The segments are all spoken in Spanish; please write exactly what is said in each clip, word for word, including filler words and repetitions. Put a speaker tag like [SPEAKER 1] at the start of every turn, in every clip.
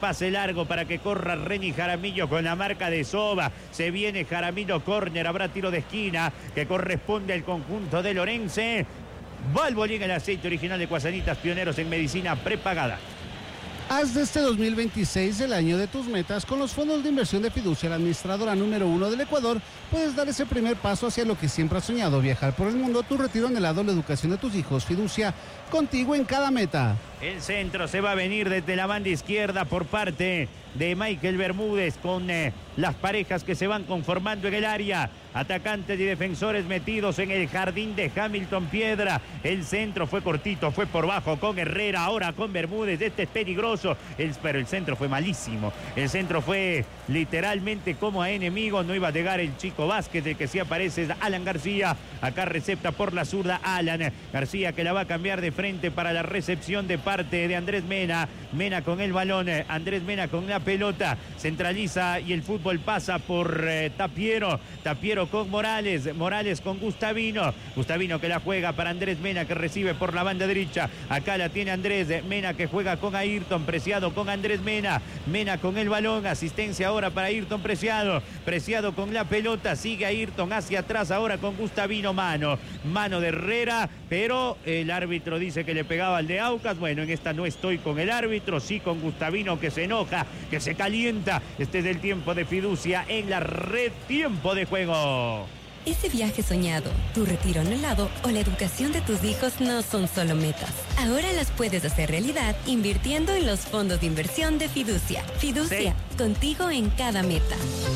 [SPEAKER 1] Pase largo para que corra Reni Jaramillo con la marca de Soba. Se viene Jaramillo, córner, habrá tiro de esquina que corresponde al conjunto de Lorense. Valvoline, el aceite original de Cuasanitas, pioneros en medicina prepagada.
[SPEAKER 2] Haz de este dos mil veintiséis el año de tus metas. Con los fondos de inversión de Fiducia, la administradora número uno del Ecuador, puedes dar ese primer paso hacia lo que siempre has soñado: viajar por el mundo, tu retiro anhelado, la educación de tus hijos. Fiducia, contigo en cada meta.
[SPEAKER 1] El centro se va a venir desde la banda izquierda por parte de Michael Bermúdez, con eh, las parejas que se van conformando en el área. Atacantes y defensores metidos en el jardín de Hamilton Piedra. El centro fue cortito, fue por bajo con Herrera, ahora con Bermúdez. Este es peligroso, el, pero el centro fue malísimo. El centro fue literalmente como a enemigo. No iba a llegar el chico Vázquez, el que sí aparece es Alan García. Acá recepta por la zurda Alan García, que la va a cambiar de frente para la recepción de parte de Andrés Mena. Mena con el balón, Andrés Mena con la pelota, centraliza y el fútbol pasa por eh, Tapiero. Tapiero con Morales, Morales con Gustavino. Gustavino que la juega para Andrés Mena, que recibe por la banda derecha. Acá la tiene Andrés Mena, que juega con Ayrton Preciado, con Andrés Mena. Mena con el balón, asistencia ahora para Ayrton Preciado. Preciado con la pelota, sigue Ayrton hacia atrás ahora con Gustavino. Mano, mano de Herrera, pero el árbitro dice que le pegaba al de Aucas. Bueno, en esta no estoy con el árbitro, sí con Gustavino, que se enoja, que se calienta. Este es el tiempo de Fiducia en la red, tiempo de juego.
[SPEAKER 3] Ese viaje soñado, tu retiro anhelado o la educación de tus hijos no son solo metas. Ahora las puedes hacer realidad invirtiendo en los fondos de inversión de Fiducia. Fiducia, sí, contigo en cada meta.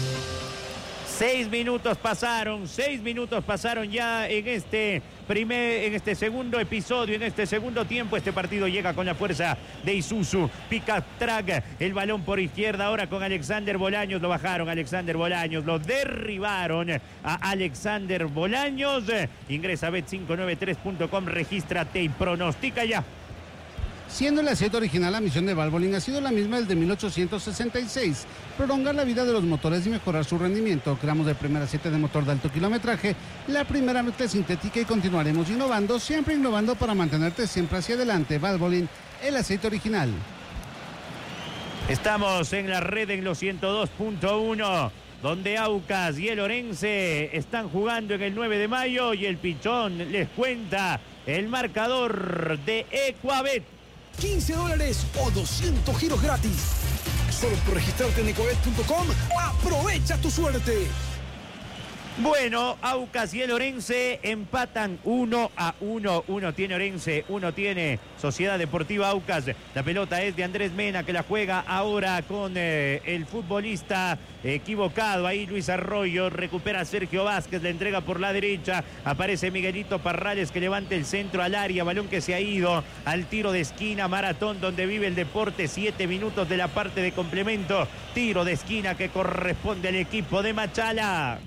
[SPEAKER 1] Seis minutos pasaron, seis minutos pasaron ya en este primer, en este segundo episodio, en este segundo tiempo. Este partido llega con la fuerza de Isuzu. Pica track, el balón por izquierda ahora con Alexander Bolaños. Lo bajaron Alexander Bolaños, lo derribaron a Alexander Bolaños. Ingresa a bet cinco nueve tres punto com, regístrate y pronostica ya.
[SPEAKER 2] Siendo el aceite original, la misión de Valvoline ha sido la misma desde mil ochocientos sesenta y seis. Prolongar la vida de los motores y mejorar su rendimiento. Creamos el primer aceite de motor de alto kilometraje, la primera mezcla sintética, y continuaremos innovando, siempre innovando para mantenerte siempre hacia adelante. Valvoline, el aceite original.
[SPEAKER 1] Estamos en la red en los ciento dos punto uno. Donde Aucas y el Orense están jugando en el nueve de mayo y el Pichón les cuenta el marcador de Ecuabet.
[SPEAKER 4] quince dólares o doscientos giros gratis. Solo por registrarte en ecuabet punto com. ¡Aprovecha tu suerte!
[SPEAKER 1] Bueno, Aucas y el Orense empatan uno a uno. Uno tiene Orense, uno tiene Sociedad Deportiva Aucas. La pelota es de Andrés Mena, que la juega ahora con eh, el futbolista equivocado. Ahí Luis Arroyo, recupera a Sergio Vázquez, le entrega por la derecha. Aparece Miguelito Parrales, que levanta el centro al área. Balón que se ha ido al tiro de esquina. Maratón donde vive el deporte. Siete minutos de la parte de complemento. Tiro de esquina que corresponde al equipo de Machala.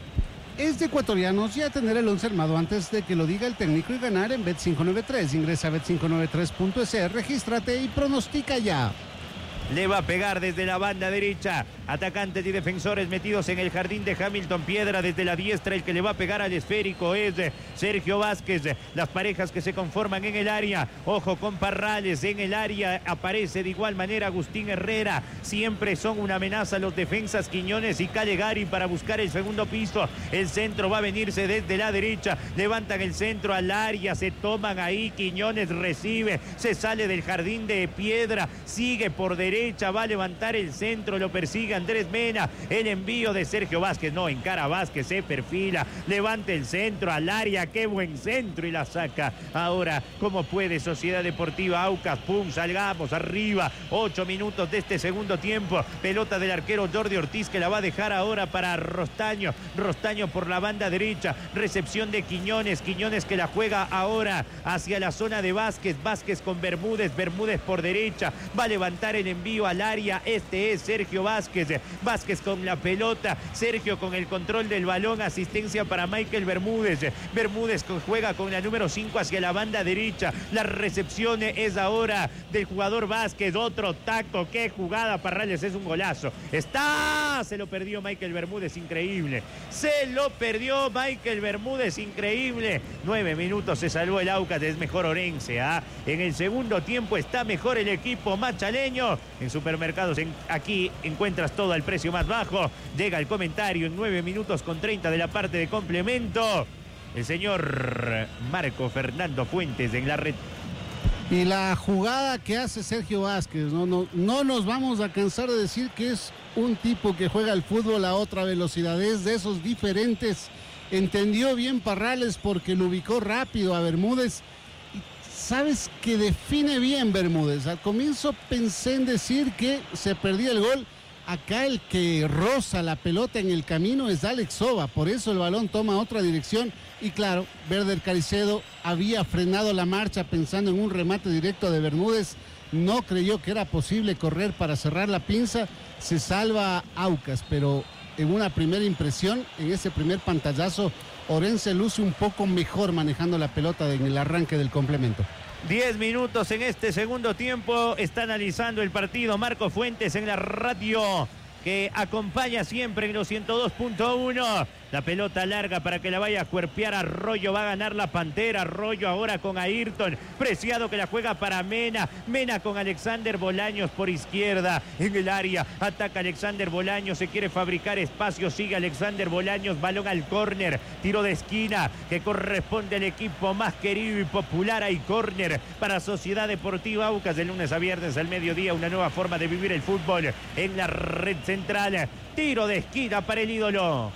[SPEAKER 2] Es de ecuatorianos ya tener el once armado antes de que lo diga el técnico y ganar en bet cinco nueve tres. Ingresa a bet cinco nueve tres punto es, regístrate y pronostica ya.
[SPEAKER 1] Le va a pegar desde la banda derecha. Atacantes y defensores metidos en el jardín de Hamilton Piedra. Desde la diestra el que le va a pegar al esférico es Sergio Vázquez. Las parejas que se conforman en el área. Ojo con Parrales en el área. Aparece de igual manera Agustín Herrera. Siempre son una amenaza los defensas Quiñones y Calegari para buscar el segundo piso. El centro va a venirse desde la derecha. Levantan el centro al área. Se toman ahí. Quiñones recibe. Se sale del jardín de Piedra. Sigue por derecha. Va a levantar el centro, lo persigue Andrés Mena, el envío de Sergio Vázquez, no, encara Vázquez, se perfila, levanta el centro al área, qué buen centro, y la saca. Ahora, ¿cómo puede Sociedad Deportiva Aucas? Pum, salgamos arriba, ocho minutos de este segundo tiempo, pelota del arquero Jordi Ortiz, que la va a dejar ahora para Rostaño, Rostaño por la banda derecha, recepción de Quiñones, Quiñones que la juega ahora hacia la zona de Vázquez, Vázquez con Bermúdez, Bermúdez por derecha, va a levantar el envío al área. Este es Sergio Vázquez. Vázquez con la pelota. Sergio con el control del balón. Asistencia para Michael Bermúdez. Bermúdez juega con la número cinco hacia la banda derecha. La recepción es ahora del jugador Vázquez. Otro taco. Qué jugada. Parrales, es un golazo. Está. Se lo perdió Michael Bermúdez. Increíble. Se lo perdió Michael Bermúdez. Increíble. Nueve minutos se salvó el Aucas. Es mejor Orense. ¿eh? En el segundo tiempo está mejor el equipo machaleño. En Supermercados en, aquí encuentras todo al precio más bajo. Llega el comentario en nueve minutos con treinta de la parte de complemento. El señor Marco Fernando Fuentes en la red.
[SPEAKER 2] Y la jugada que hace Sergio Vázquez, no, no, no nos vamos a cansar de decir que es un tipo que juega el fútbol a otra velocidad, es de esos diferentes. Entendió bien Parrales porque lo ubicó rápido a Bermúdez. Y sabes que define bien Bermúdez. Al comienzo pensé en decir que se perdía el gol. Acá el que roza la pelota en el camino es Alex Soba, por eso el balón toma otra dirección. Y claro, Werder Caicedo había frenado la marcha pensando en un remate directo de Bermúdez. No creyó que era posible correr para cerrar la pinza. Se salva Aucas, pero en una primera impresión, en ese primer pantallazo, Orense luce un poco mejor manejando la pelota en el arranque del complemento.
[SPEAKER 1] Diez minutos en este segundo tiempo. Está analizando el partido Marco Fuentes en la radio que acompaña siempre en los ciento dos punto uno. La pelota larga para que la vaya a cuerpear Arroyo. Va a ganar la Pantera. Arroyo ahora con Ayrton. Preciado que la juega para Mena. Mena con Alexander Bolaños por izquierda. En el área ataca Alexander Bolaños. Se quiere fabricar espacio. Sigue Alexander Bolaños. Balón al córner. Tiro de esquina que corresponde al equipo más querido y popular. Hay córner para Sociedad Deportiva Aucas. De lunes a viernes al mediodía. Una nueva forma de vivir el fútbol en la red central. Tiro de esquina para el ídolo.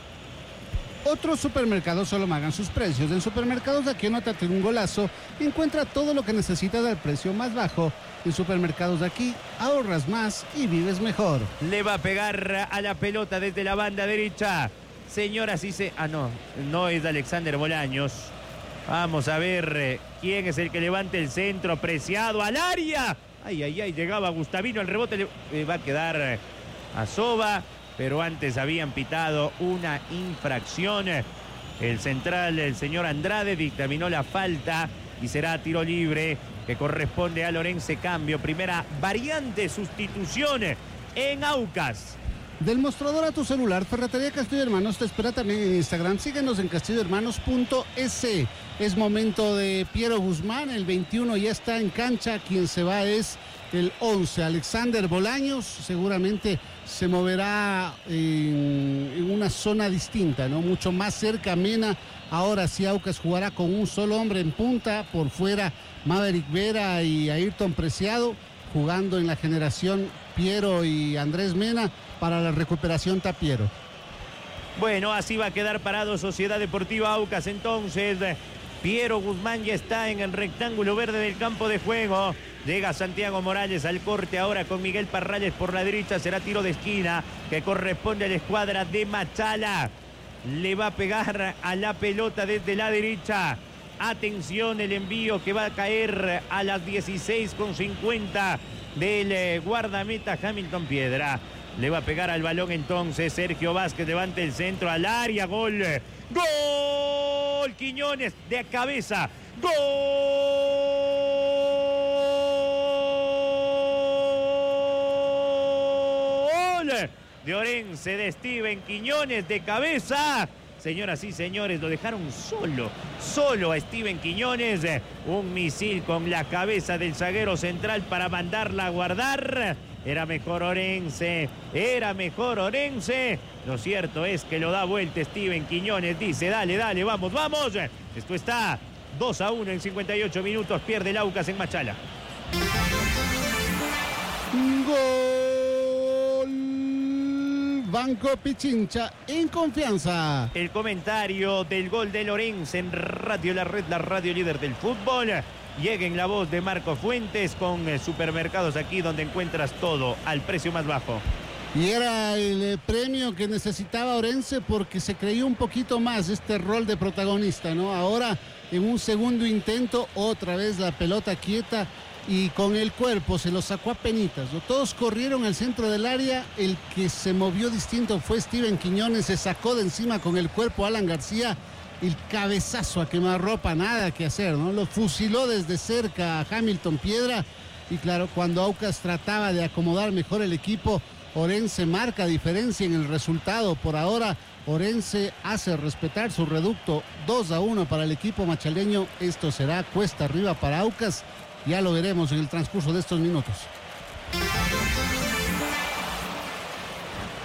[SPEAKER 2] Otros supermercados solo magan sus precios. En Supermercados de aquí anótate un golazo. Encuentra todo lo que necesitas al precio más bajo. En Supermercados de aquí ahorras más y vives mejor.
[SPEAKER 1] Le va a pegar a la pelota desde la banda derecha. Señora, sí se... Ah, no, no es Alexander Bolaños. Vamos a ver eh, quién es el que levante el centro. Preciado al área. Ay, ay, ay, llegaba Gustavino. El rebote le eh, va a quedar eh, a Soba. Pero antes habían pitado una infracción. El central, el señor Andrade, dictaminó la falta y será tiro libre que corresponde a Orense. Cambio, primera variante, sustitución en Aucas.
[SPEAKER 2] Del mostrador a tu celular, Ferretería Castillo Hermanos te espera también en Instagram. Síguenos en castillo hermanos punto es. Es momento de Piero Guzmán, el veintiuno ya está en cancha. Quien se va es el once, Alexander Bolaños. Seguramente se moverá en, en una zona distinta, ¿no? Mucho más cerca Mena. Ahora sí Aucas jugará con un solo hombre en punta. Por fuera Maverick Vera y Ayrton Preciado. Jugando en la generación Piero y Andrés Mena. Para la recuperación Tapiero.
[SPEAKER 1] Bueno, así va a quedar parado Sociedad Deportiva Aucas. Entonces, Piero Guzmán ya está en el rectángulo verde del campo de juego. Llega Santiago Morales al corte ahora con Miguel Parrales por la derecha. Será tiro de esquina que corresponde a la escuadra de Machala. Le va a pegar a la pelota desde la derecha. Atención, el envío que va a caer a las dieciséis con cincuenta del guardameta Hamilton Piedra. Le va a pegar al balón entonces Sergio Vázquez, levanta el centro al área, gol, gol, Quiñones de cabeza, gol de Orense, de Steven Quiñones de cabeza. Señoras y señores, lo dejaron solo, solo a Steven Quiñones, un misil con la cabeza del zaguero central para mandarla a guardar. Era mejor Orense, era mejor Orense. Lo cierto es que lo da vuelta Steven Quiñones. Dice, dale, dale, vamos, vamos. Esto está dos a uno en cincuenta y ocho minutos. Pierde el Aucas en Machala.
[SPEAKER 2] Gol. Banco Pichincha en confianza.
[SPEAKER 1] El comentario del gol de Orense en Radio La Red, la radio líder del fútbol. Llega en la voz de Marco Fuentes con eh, Supermercados aquí donde encuentras todo al precio más bajo.
[SPEAKER 2] Y era el eh, premio que necesitaba Orense porque se creyó un poquito más este rol de protagonista, ¿no? Ahora en un segundo intento otra vez la pelota quieta y con el cuerpo se lo sacó a penitas, ¿no? Todos corrieron al centro del área, el que se movió distinto fue Steven Quiñones, se sacó de encima con el cuerpo Alan García. El cabezazo a quemarropa, nada que hacer, ¿no? Lo fusiló desde cerca a Hamilton Piedra. Y claro, cuando Aucas trataba de acomodar mejor el equipo, Orense marca diferencia en el resultado. Por ahora, Orense hace respetar su reducto. dos a uno para el equipo machaleño. Esto será cuesta arriba para Aucas. Ya lo veremos en el transcurso de estos minutos.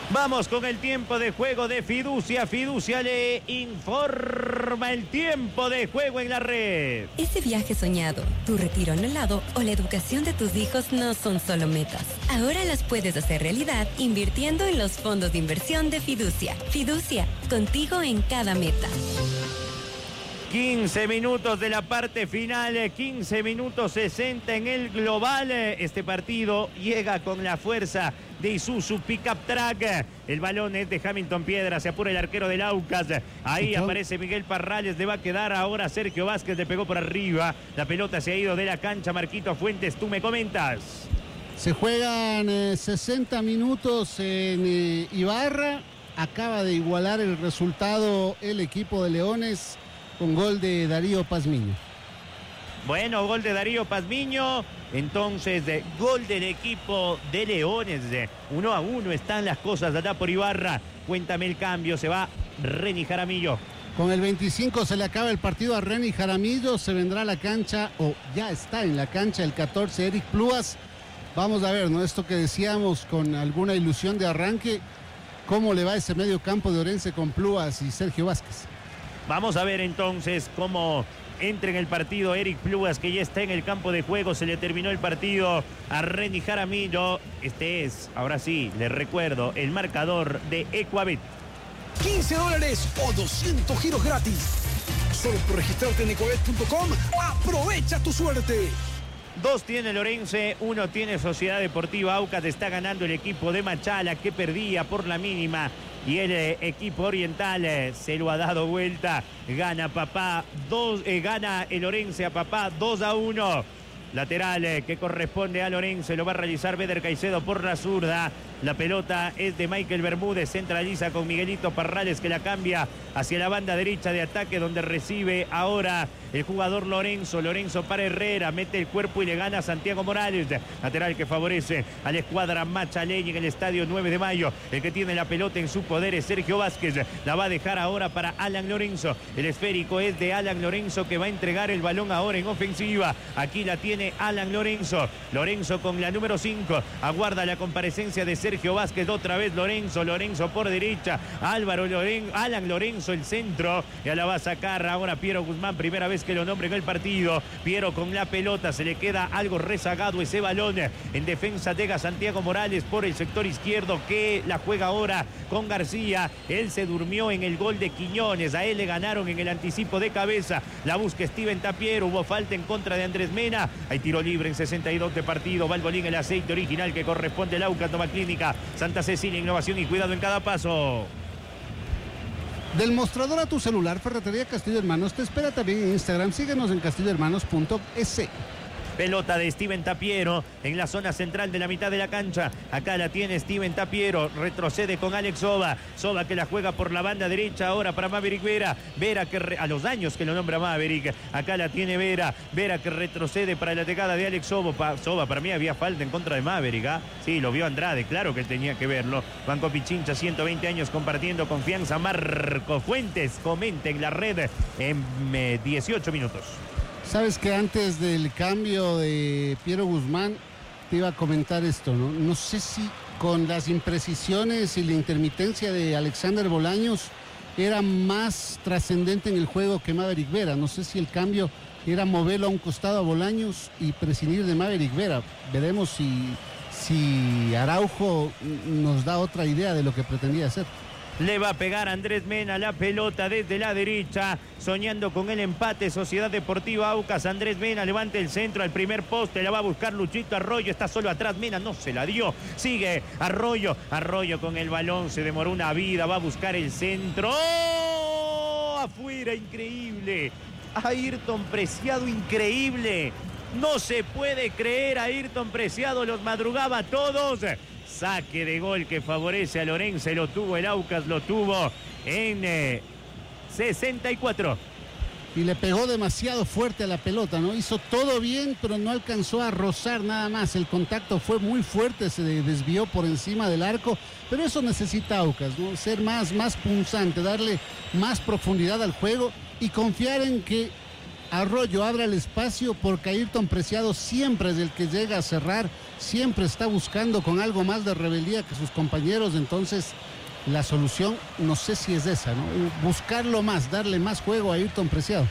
[SPEAKER 1] Vamos con el tiempo de juego de Fiducia. Fiducia le informa el tiempo de juego en la red.
[SPEAKER 3] Ese viaje soñado, tu retiro anhelado o la educación de tus hijos no son solo metas. Ahora las puedes hacer realidad invirtiendo en los fondos de inversión de Fiducia. Fiducia, contigo en cada meta.
[SPEAKER 1] quince minutos de la parte final, quince minutos sesenta en el global. Este partido llega con la fuerza de Isuzu Pickup Track. El balón es de Hamilton Piedra, se apura el arquero del Aucas. Ahí aparece Miguel Parrales, le va a quedar ahora Sergio Vázquez, le pegó por arriba. La pelota se ha ido de la cancha. Marquito Fuentes, tú me comentas.
[SPEAKER 2] Se juegan eh, sesenta minutos en eh, Ibarra. Acaba de igualar el resultado el equipo de Leones con gol de Darío Pazmiño.
[SPEAKER 1] Bueno, gol de Darío Pazmiño. Entonces, de gol del equipo de Leones. De uno a uno están las cosas allá por Ibarra. Cuéntame el cambio. Se va Reni Jaramillo.
[SPEAKER 2] Con el veinticinco se le acaba el partido a Reni Jaramillo. Se vendrá a la cancha, o ya está en la cancha, el catorce, Eric Plúas. Vamos a ver, ¿no? Esto que decíamos con alguna ilusión de arranque. ¿Cómo le va ese medio campo de Orense con Plúas y Sergio Vázquez?
[SPEAKER 1] Vamos a ver entonces cómo entra en el partido Eric Plúas, que ya está en el campo de juego. Se le terminó el partido a Reni Jaramillo. Este es, ahora sí, les recuerdo, el marcador de Ecuabet.
[SPEAKER 4] quince dólares o doscientos giros gratis. Solo por registrarte en ecuabet punto com. Aprovecha tu suerte.
[SPEAKER 1] Dos tiene Lorense, uno tiene Sociedad Deportiva Aucas. Está ganando el equipo de Machala, que perdía por la mínima. Y el eh, equipo oriental eh, se lo ha dado vuelta. Gana papá, dos, eh, gana el Lorense a papá dos a uno. Lateral eh, que corresponde a Lorense, lo va a realizar Beder Caicedo por la zurda. La pelota es de Michael Bermúdez, centraliza con Miguelito Parrales, que la cambia hacia la banda derecha de ataque, donde recibe ahora el jugador Lorenzo. Lorenzo para Herrera, mete el cuerpo y le gana a Santiago Morales. Lateral que favorece a la escuadra machaleña en el estadio nueve de mayo. El que tiene la pelota en su poder es Sergio Vázquez. La va a dejar ahora para Alan Lorenzo. El esférico es de Alan Lorenzo, que va a entregar el balón ahora en ofensiva. Aquí la tiene Alan Lorenzo. Lorenzo con la número cinco. Aguarda la comparecencia de Sergio Vázquez. Otra vez Lorenzo. Lorenzo por derecha. Álvaro Lorenzo. Alan Lorenzo el centro. Ya la va a sacar ahora Piero Guzmán. Primera vez que lo nombra en el partido. Piero con la pelota. Se le queda algo rezagado ese balón en defensa de Santiago Morales por el sector izquierdo, que la juega ahora con García. Él se durmió en el gol de Quiñones. A él le ganaron en el anticipo de cabeza. La busca Steven Tapiero. Hubo falta en contra de Andrés Mena. Hay tiro libre en sesenta y dos de partido. Valvolín, el aceite original que corresponde al Aucas. Nova Clínica Santa Cecilia, innovación y cuidado en cada paso.
[SPEAKER 2] Del mostrador a tu celular, Ferretería Castillo Hermanos te espera también en Instagram. Síguenos en castillo hermanos punto es.
[SPEAKER 1] Pelota de Steven Tapiero en la zona central de la mitad de la cancha. Acá la tiene Steven Tapiero. Retrocede con Alex Soba. Soba que la juega por la banda derecha ahora para Maverick Vera. Vera que re... a los años que lo nombra Maverick. Acá la tiene Vera. Vera que retrocede para la llegada de Alex Soba. Soba, para mí había falta en contra de Maverick. ¿eh? Sí, lo vio Andrade. Claro que tenía que verlo. Banco Pichincha, ciento veinte años compartiendo confianza. Marco Fuentes comenta en la red en eh, dieciocho minutos.
[SPEAKER 2] Sabes que antes del cambio de Piero Guzmán te iba a comentar esto, ¿no? No sé si con las imprecisiones y la intermitencia de Alexander Bolaños era más trascendente en el juego que Maverick Vera. No sé si el cambio era moverlo a un costado a Bolaños y prescindir de Maverick Vera. Veremos si, si Araujo nos da otra idea de lo que pretendía hacer.
[SPEAKER 1] Le va a pegar Andrés Mena la pelota desde la derecha, soñando con el empate. Sociedad Deportiva Aucas. Andrés Mena levanta el centro al primer poste, la va a buscar Luchito Arroyo, está solo atrás. Mena no se la dio, sigue Arroyo. Arroyo con el balón, se demoró una vida, va a buscar el centro. ¡Oh! Afuera, increíble. Ayrton Preciado, increíble. No se puede creer, Ayrton Preciado los madrugaba a todos. Saque de gol que favorece a Lorense, lo tuvo el Aucas, lo tuvo en eh, sesenta y cuatro.
[SPEAKER 2] Y le pegó demasiado fuerte a la pelota, ¿no? Hizo todo bien, pero no alcanzó a rozar nada más. El contacto fue muy fuerte, se desvió por encima del arco, pero eso necesita Aucas, ¿no? Ser más, más punzante, darle más profundidad al juego y confiar en que Arroyo abre el espacio porque Ayrton Preciado siempre es el que llega a cerrar, siempre está buscando con algo más de rebeldía que sus compañeros, entonces la solución no sé si es esa, ¿no? Buscarlo más, darle más juego a Ayrton Preciado.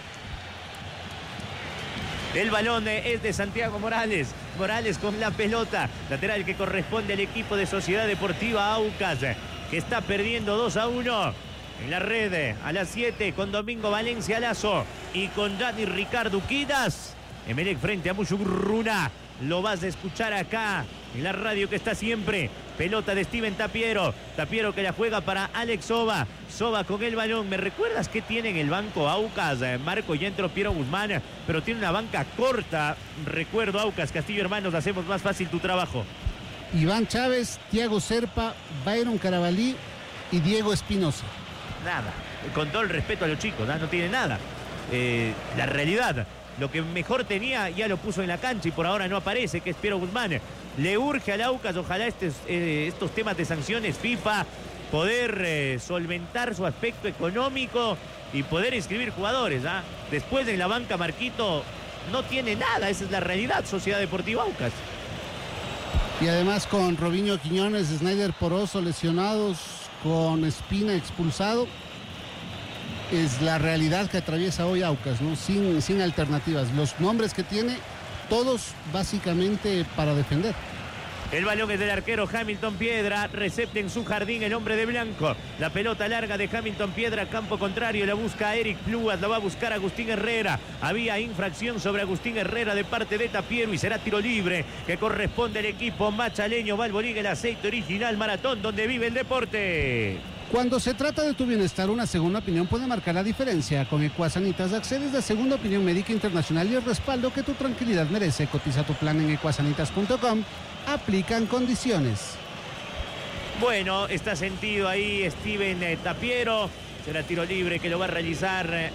[SPEAKER 1] El balón es de Santiago Morales. Morales con la pelota. Lateral que corresponde al equipo de Sociedad Deportiva Aucas, que está perdiendo dos a uno. En la red, a las siete, con Domingo Valencia Lazo y con Dani Ricardo Quidas. Emelec frente a Mushurruna. Lo vas a escuchar acá en la radio que está siempre. Pelota de Steven Tapiero. Tapiero que la juega para Alex Soba. Soba con el balón. ¿Me recuerdas qué tiene en el banco Aucas? Marco, ya entró Piero Guzmán, pero tiene una banca corta. Recuerdo, Aucas, Castillo Hermanos, hacemos más fácil tu trabajo.
[SPEAKER 2] Iván Chávez, Tiago Serpa, Byron Carabalí y Diego Espinosa.
[SPEAKER 1] Nada. Con todo el respeto a los chicos, ¿no? No tiene nada. Eh, la realidad, lo que mejor tenía ya lo puso en la cancha y por ahora no aparece, que es Piero Guzmán. Le urge al Aucas, ojalá estes, eh, estos temas de sanciones FIFA, poder eh, solventar su aspecto económico y poder inscribir jugadores. ¿ah? Después en la banca, Marquito no tiene nada, esa es la realidad, Sociedad Deportiva Aucas.
[SPEAKER 2] Y además con Robinho Quiñones, Snyder Poroso lesionados, con Espina expulsado, es la realidad que atraviesa hoy Aucas, ¿no? Sin, sin alternativas. Los nombres que tiene, todos básicamente para defender.
[SPEAKER 1] El balón es del arquero Hamilton Piedra. Recepta en su jardín el hombre de blanco. La pelota larga de Hamilton Piedra, campo contrario. La busca Eric Pluas, la va a buscar Agustín Herrera. Había infracción sobre Agustín Herrera de parte de Tapiero y será tiro libre que corresponde al equipo machaleño. Valbolín, el aceite original Maratón, donde vive el deporte.
[SPEAKER 2] Cuando se trata de tu bienestar, una segunda opinión puede marcar la diferencia. Con Ecuasanitas accedes a segunda opinión médica internacional y el respaldo que tu tranquilidad merece. Cotiza tu plan en ecuasanitas punto com. Aplican condiciones.
[SPEAKER 1] Bueno, está sentido ahí Steven eh, Tapiero. Será tiro libre que lo va a realizar eh,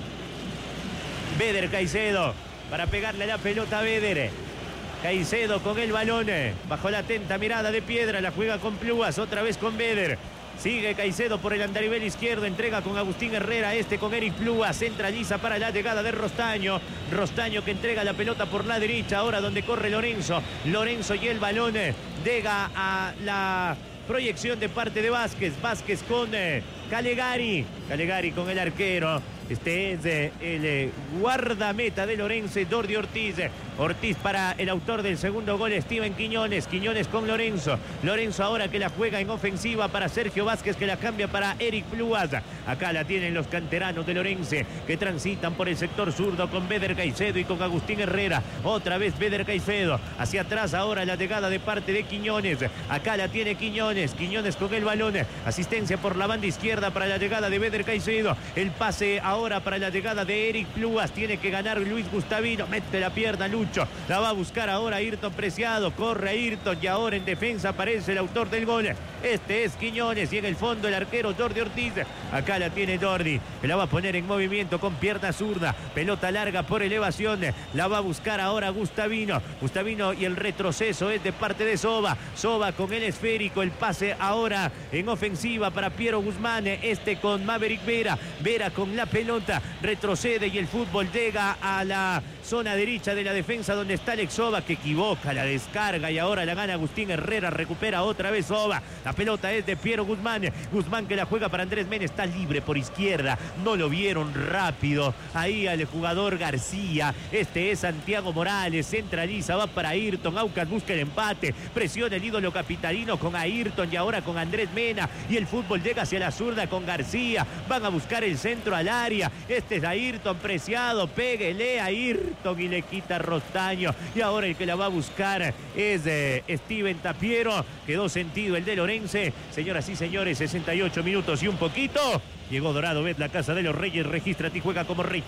[SPEAKER 1] Beder Caicedo para pegarle la pelota a Beder. Caicedo con el balón, eh, bajo la atenta mirada de Piedra, la juega con Pluas, otra vez con Beder. Sigue Caicedo por el andarivel izquierdo, entrega con Agustín Herrera, este con Eric Plúa, centraliza para la llegada de Rostaño. Rostaño que entrega la pelota por la derecha, ahora donde corre Lorenzo. Lorenzo y el balón eh, llega a la proyección de parte de Vázquez. Vázquez con eh, Calegari. Calegari con el arquero. Este es eh, el eh, guardameta de Lorenzo, Dordi Ortiz. Ortiz para el autor del segundo gol, Steven Quiñones. Quiñones con Lorenzo. Lorenzo ahora que la juega en ofensiva para Sergio Vázquez, que la cambia para Eric Pluas. Acá la tienen los canteranos de Lorenzo, que transitan por el sector zurdo con Beder Caicedo y con Agustín Herrera. Otra vez Beder Caicedo. Hacia atrás ahora la llegada de parte de Quiñones. Acá la tiene Quiñones. Quiñones con el balón. Asistencia por la banda izquierda para la llegada de Beder Caicedo. El pase ahora para la llegada de Eric Pluas. Tiene que ganar Luis Gustavino. Mete la pierna Lucho. La va a buscar ahora Ayrton Preciado. Corre Ayrton y ahora en defensa aparece el autor del gol. Este es Quiñones y en el fondo el arquero Dordi Ortiz. Acá la tiene Dordi. La va a poner en movimiento con pierna zurda. Pelota larga por elevación. La va a buscar ahora Gustavino. Gustavino y el retroceso es de parte de Soba. Soba con el esférico. El pase ahora en ofensiva para Piero Guzmán. Este con Maverick Vera. Vera con la pelota. Retrocede y el fútbol llega a la zona derecha de la defensa donde está Alex Soba, que equivoca la descarga y ahora la gana Agustín Herrera. Recupera otra vez Soba. La pelota es de Piero Guzmán. Guzmán que la juega para Andrés Mena. Está libre por izquierda. No lo vieron rápido. Ahí al jugador García. Este es Santiago Morales. Centraliza. Va para Ayrton. Aucas busca el empate. Presiona el ídolo capitalino con Ayrton y ahora con Andrés Mena. Y el fútbol llega hacia la zurda con García. Van a buscar el centro al área. Este es Ayrton Preciado. Péguele a Ayrton y le quita Rostaño. Y ahora el que la va a buscar es eh, Steven Tapiero. Quedó sentido el de Lorenzo. Señoras y señores, sesenta y ocho minutos y un poquito. Llegó Dorado Bet, la casa de los reyes. Regístrate y juega como rey.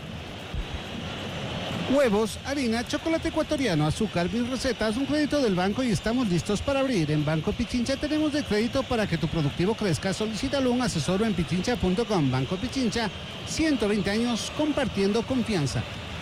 [SPEAKER 2] Huevos, harina, chocolate ecuatoriano, azúcar, mil recetas, un crédito del banco y estamos listos para abrir. En Banco Pichincha tenemos de crédito para que tu productivo crezca. Solicítalo un asesor en pichincha punto com. Banco Pichincha, ciento veinte años compartiendo confianza.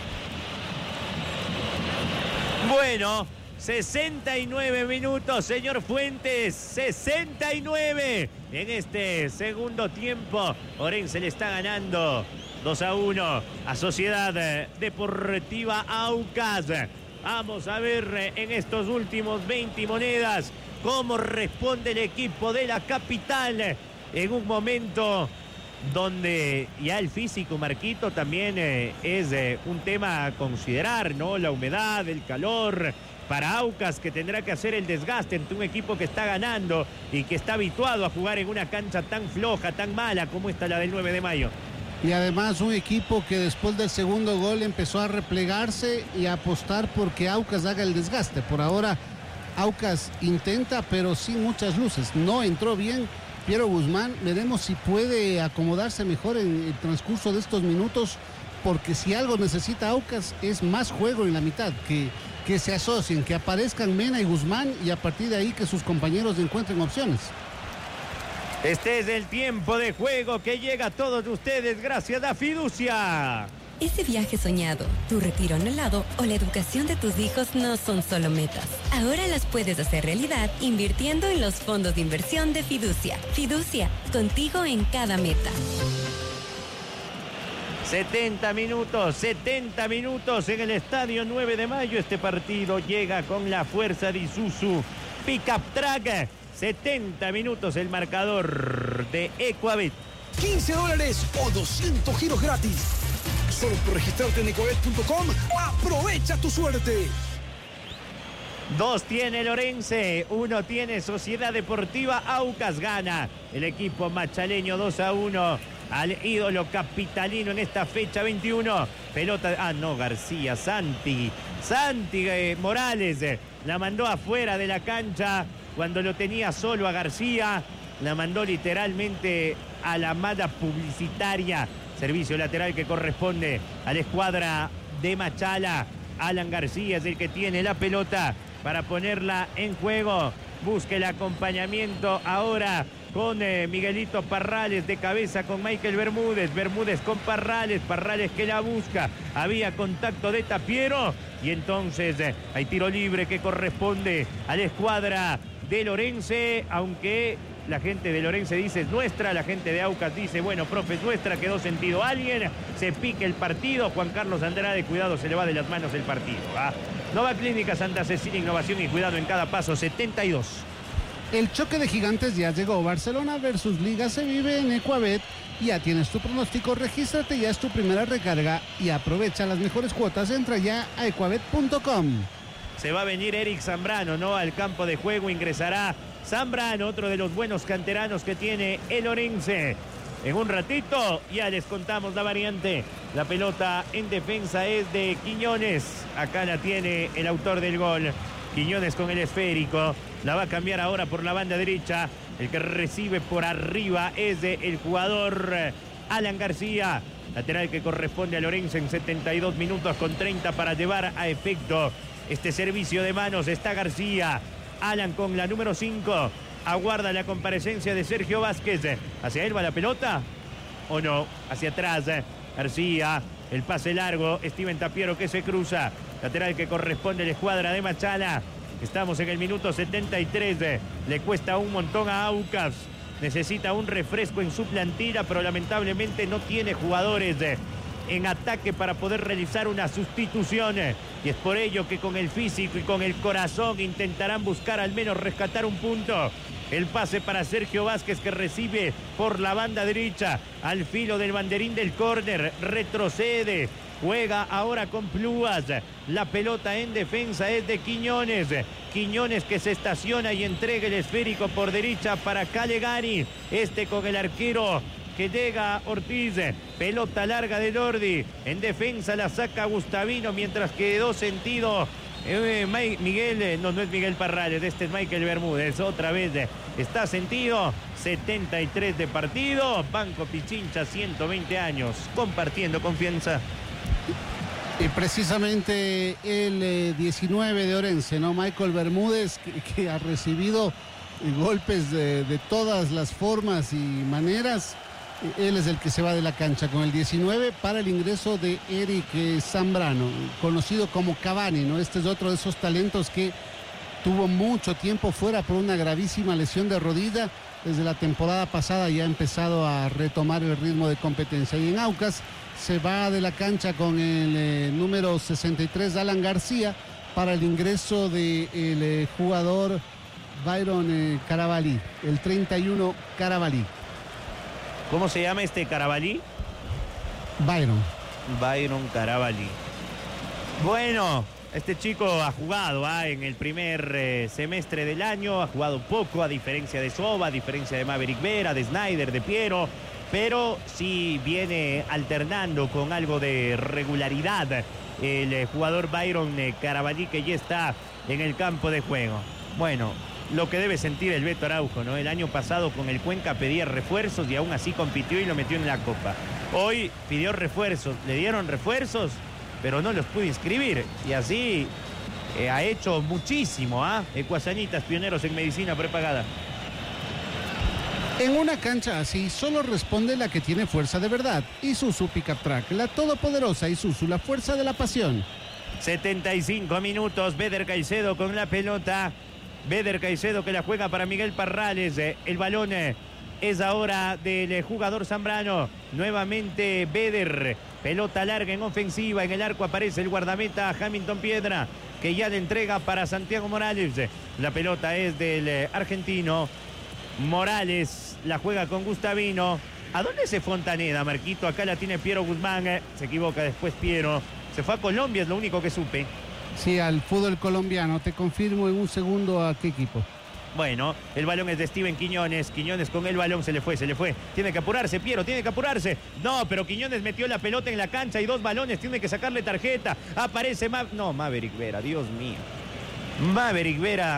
[SPEAKER 1] Bueno, sesenta y nueve minutos, señor Fuentes, sesenta y nueve en este segundo tiempo. Orense le está ganando dos a uno a Sociedad Deportiva Aucas. Vamos a ver en estos últimos veinte monedas cómo responde el equipo de la capital en un momento donde ya el físico, Marquito, también eh, es eh, un tema a considerar, ¿no? La humedad, el calor, para Aucas, que tendrá que hacer el desgaste entre un equipo que está ganando y que está habituado a jugar en una cancha tan floja, tan mala como esta, la del nueve de mayo.
[SPEAKER 2] Y además un equipo que después del segundo gol empezó a replegarse y a apostar porque Aucas haga el desgaste. Por ahora Aucas intenta, pero sin muchas luces. No entró bien Piero Guzmán. Veremos si puede acomodarse mejor en el transcurso de estos minutos, porque si algo necesita Aucas es más juego en la mitad, que, que se asocien, que aparezcan Mena y Guzmán, y a partir de ahí que sus compañeros encuentren opciones.
[SPEAKER 1] Este es el tiempo de juego que llega a todos ustedes gracias a Fiducia.
[SPEAKER 3] Ese viaje soñado, tu retiro anhelado o la educación de tus hijos no son solo metas. Ahora las puedes hacer realidad invirtiendo en los fondos de inversión de Fiducia. Fiducia, contigo en cada meta.
[SPEAKER 1] setenta minutos, setenta minutos en el estadio nueve de mayo. Este partido llega con la fuerza de Isuzu Pickup Track. setenta minutos el marcador de Ecuabet.
[SPEAKER 4] quince dólares o doscientos giros gratis. Solo por registrarte en ecuabet punto com, aprovecha tu suerte.
[SPEAKER 1] Dos tiene Lorense, uno tiene Sociedad Deportiva Aucas. Gana el equipo machaleño dos a uno al ídolo capitalino en esta fecha veintiuno. Pelota, ah no, García, Santi, Santi eh, Morales eh, la mandó afuera de la cancha cuando lo tenía solo a García. La mandó literalmente a la malla publicitaria. Servicio lateral que corresponde a la escuadra de Machala. Alan García es el que tiene la pelota para ponerla en juego. Busca el acompañamiento ahora con eh, Miguelito Parrales de cabeza con Michael Bermúdez. Bermúdez con Parrales. Parrales que la busca. Había contacto de Tapiero. Y entonces eh, hay tiro libre que corresponde a la escuadra de Lorense. Aunque la gente de Lorense dice es nuestra, la gente de Aucas dice, bueno, profe, es nuestra, quedó sentido alguien, se pique el partido. Juan Carlos Andrade, cuidado, se le va de las manos el partido. ¿Ah? Nova Clínica Santa Cecilia, innovación y cuidado en cada paso. setenta y dos.
[SPEAKER 2] El choque de gigantes ya llegó. Barcelona versus Liga se vive en Ecuabet. Ya tienes tu pronóstico, regístrate, ya es tu primera recarga y aprovecha las mejores cuotas. Entra ya a ecuabet punto com.
[SPEAKER 1] Se va a venir Eric Zambrano, ¿no? Al campo de juego ingresará Zambrano, otro de los buenos canteranos que tiene el Orense. En un ratito ya les contamos la variante. La pelota en defensa es de Quiñones. Acá la tiene el autor del gol. Quiñones con el esférico. La va a cambiar ahora por la banda derecha. El que recibe por arriba es de el jugador Alan García. Lateral que corresponde a Lorenzo en setenta y dos minutos con treinta para llevar a efecto este servicio de manos. Está García. Alan con la número cinco. Aguarda la comparecencia de Sergio Vázquez. ¿Hacia él va la pelota? ¿O no? Hacia atrás. García. El pase largo. Steven Tapiero que se cruza. Lateral que corresponde a la escuadra de Machala. Estamos en el minuto setenta y tres. Le cuesta un montón a Aucas. Necesita un refresco en su plantilla, pero lamentablemente no tiene jugadores en ataque para poder realizar una sustitución. Y es por ello que con el físico y con el corazón intentarán buscar al menos rescatar un punto. El pase para Sergio Vázquez que recibe por la banda derecha al filo del banderín del córner. Retrocede. Juega ahora con Plúas. La pelota en defensa es de Quiñones. Quiñones que se estaciona y entrega el esférico por derecha para Calegari. Este con el arquero que llega Ortiz. Pelota larga de Lordi. En defensa la saca Gustavino mientras quedó sentido eh, Miguel, eh, no, no es Miguel Parrales, este es Michael Bermúdez. Otra vez eh, está sentido. setenta y tres de partido. Banco Pichincha, ciento veinte años. Compartiendo confianza.
[SPEAKER 2] Y precisamente el eh, diecinueve de Orense, ¿no? Michael Bermúdez, que, que ha recibido eh, golpes de, de todas las formas y maneras. Él es el que se va de la cancha con el diecinueve para el ingreso de Eric eh, Zambrano, conocido como Cavani, ¿no? Este es otro de esos talentos que tuvo mucho tiempo fuera por una gravísima lesión de rodilla desde la temporada pasada ya ha empezado a retomar el ritmo de competencia. Y en Aucas se va de la cancha con el eh, número sesenta y tres, Alan García, para el ingreso del de eh, jugador Byron eh, Carabalí, el treinta y uno Carabalí.
[SPEAKER 1] ¿Cómo se llama este Carabalí?
[SPEAKER 2] Byron.
[SPEAKER 1] Byron Carabalí. Bueno, este chico ha jugado ¿ah? en el primer eh, semestre del año, ha jugado poco, a diferencia de Soba, a diferencia de Maverick Vera, de Snyder, de Piero, pero sí viene alternando con algo de regularidad el eh, jugador Byron eh, Carabalí, que ya está en el campo de juego. Bueno, lo que debe sentir el Beto Araujo, ¿no? El año pasado con el Cuenca pedía refuerzos y aún así compitió y lo metió en la Copa. Hoy pidió refuerzos, le dieron refuerzos, pero no los pudo inscribir. Y así eh, ha hecho muchísimo, ¿ah? ¿eh? Ecuasanitas, pioneros en medicina prepagada.
[SPEAKER 2] En una cancha así solo responde la que tiene fuerza de verdad. Isuzu Pickup Truck, la todopoderosa Isuzu, la fuerza de la pasión.
[SPEAKER 1] setenta y cinco minutos, Beder Caicedo con la pelota. Beder Caicedo que la juega para Miguel Parrales. El balón es ahora del jugador Zambrano. Nuevamente Beder. Pelota larga en ofensiva. En el arco aparece el guardameta Hamilton Piedra, que ya le entrega para Santiago Morales. La pelota es del argentino. Morales la juega con Gustavino. ¿A dónde se Fontaneda, Marquito? Acá la tiene Piero Guzmán. Se equivoca después Piero. Se fue a Colombia, es lo único que supe.
[SPEAKER 2] Sí, al fútbol colombiano. Te confirmo en un segundo a qué equipo.
[SPEAKER 1] Bueno, el balón es de Steven Quiñones. Quiñones con el balón, se le fue, se le fue. Tiene que apurarse, Piero, tiene que apurarse. No, pero Quiñones metió la pelota en la cancha y dos balones, tiene que sacarle tarjeta. Aparece Ma... No, Maverick Vera, Dios mío. Maverick Vera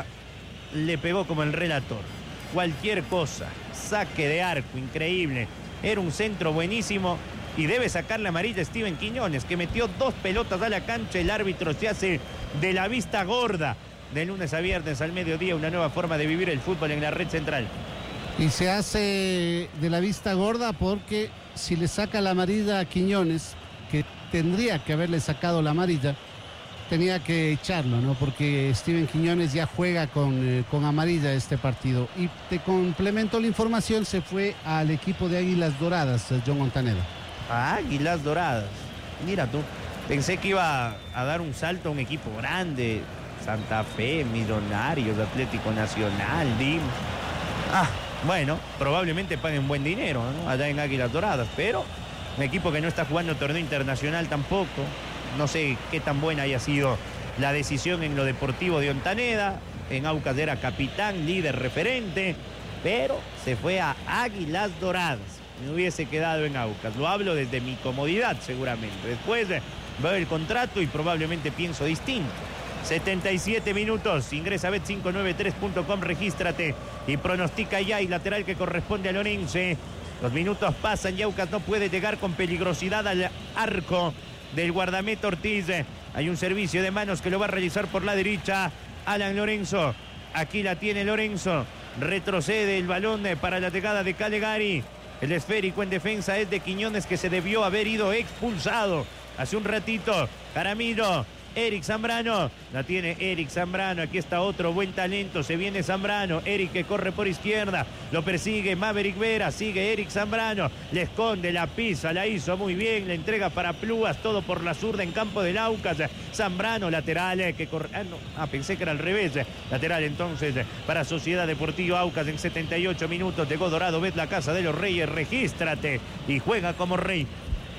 [SPEAKER 1] le pegó como el relator. Cualquier cosa. Saque de arco, increíble. Era un centro buenísimo. Y debe sacar la amarilla Steven Quiñones, que metió dos pelotas a la cancha. El árbitro se hace de la vista gorda. De lunes a viernes al mediodía, una nueva forma de vivir el fútbol en la red central.
[SPEAKER 2] Y se hace de la vista gorda porque si le saca la amarilla a Quiñones, que tendría que haberle sacado la amarilla, tenía que echarlo, ¿no? Porque Steven Quiñones ya juega con, eh, con amarilla este partido. Y te complemento la información, se fue al equipo de Águilas Doradas, John Montaneda.
[SPEAKER 1] A Águilas Doradas. Mira tú, pensé que iba a dar un salto a un equipo grande. Santa Fe, Millonarios, Atlético Nacional, D I M. Ah, bueno, probablemente paguen buen dinero, ¿no? Allá en Águilas Doradas, pero un equipo que no está jugando torneo internacional tampoco. No sé qué tan buena haya sido la decisión en lo deportivo de Ontaneda. En Aucas era capitán, líder, referente, pero se fue a Águilas Doradas. Me hubiese quedado en Aucas. Lo hablo desde mi comodidad, seguramente. Después veo el contrato y probablemente pienso distinto. setenta y siete minutos, ingresa a bet cinco nueve tres punto com, regístrate y pronostica ya, y lateral que corresponde a Lorense. Los minutos pasan y Aucas no puede llegar con peligrosidad al arco del guardameta Ortiz. Hay un servicio de manos que lo va a realizar por la derecha Alan Lorenzo. Aquí la tiene Lorenzo, retrocede el balón para la llegada de Calegari. El esférico en defensa es de Quiñones, que se debió haber ido expulsado hace un ratito. Jaramillo. Eric Zambrano, la tiene Eric Zambrano, aquí está otro buen talento, se viene Zambrano, Eric que corre por izquierda, lo persigue Maverick Vera, sigue Eric Zambrano, le esconde, la pisa, la hizo muy bien, le entrega para Plúas, todo por la zurda en campo del Aucas. Zambrano, lateral, que corre, ah, no, ah, pensé que era al revés, lateral entonces para Sociedad Deportiva Aucas. En setenta y ocho minutos llegó Dorado, ves la casa de los Reyes, regístrate y juega como rey.